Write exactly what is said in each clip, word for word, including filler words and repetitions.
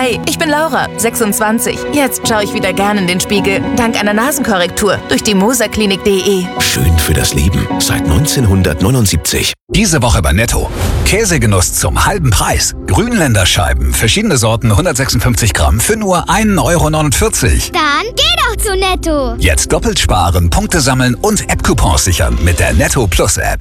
Hi, ich bin Laura, sechsundzwanzig. Jetzt schaue ich wieder gern in den Spiegel. Dank einer Nasenkorrektur durch die moserklinik punkt de. Schön für das Leben. Seit neunzehnhundertneunundsiebzig. Diese Woche bei Netto. Käsegenuss zum halben Preis. Grünländer Scheiben, verschiedene Sorten, hundertsechsundfünfzig Gramm für nur ein Euro neunundvierzig. Dann geh doch zu Netto. Jetzt doppelt sparen, Punkte sammeln und App-Coupons sichern mit der Netto Plus App.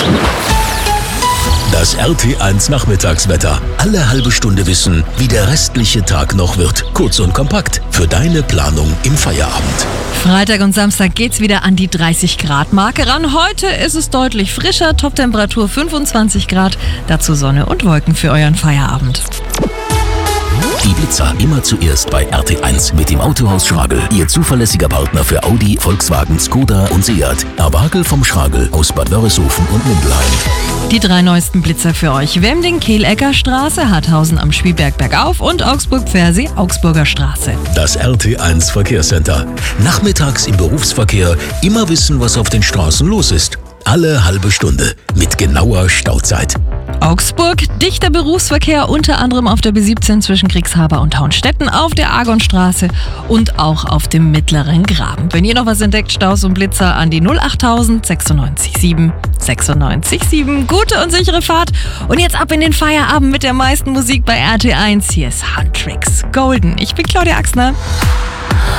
Das R T eins Nachmittagswetter. Alle halbe Stunde wissen, wie der restliche Tag noch wird. Kurz und kompakt für deine Planung im Feierabend. Freitag und Samstag geht's wieder an die dreißig Grad Marke ran. Heute ist es deutlich frischer, Toptemperatur fünfundzwanzig Grad. Dazu Sonne und Wolken für euren Feierabend. Die Blitzer immer zuerst bei R T eins mit dem Autohaus Schragel. Ihr zuverlässiger Partner für Audi, Volkswagen, Skoda und Seat. Erwagel vom Schragel aus Bad Wörishofen und Mindelheim. Die drei neuesten Blitzer für euch. Wemding, Kehlecker Straße, Harthausen am Spielberg bergauf und Augsburg-Pfersee, Augsburger Straße. Das R T eins Verkehrscenter. Nachmittags im Berufsverkehr immer wissen, was auf den Straßen los ist. Alle halbe Stunde mit genauer Stauzeit. Augsburg, dichter Berufsverkehr, unter anderem auf der B siebzehn zwischen Kriegshaber und Hauenstetten, auf der Argonstraße und auch auf dem Mittleren Graben. Wenn ihr noch was entdeckt, Staus und Blitzer an die null achttausend sechsundneunzig sieben sechsundneunzig sieben. Gute und sichere Fahrt. Und jetzt ab in den Feierabend mit der meisten Musik bei R T eins. Hier ist Huntrix Golden. Ich bin Claudia Axner.